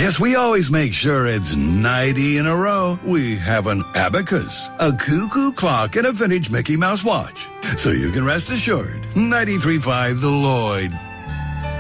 Yes, we always make sure it's 90 in a row. We have an abacus, a cuckoo clock, and a vintage Mickey Mouse watch. So you can rest assured, 93.5 The Lloyd.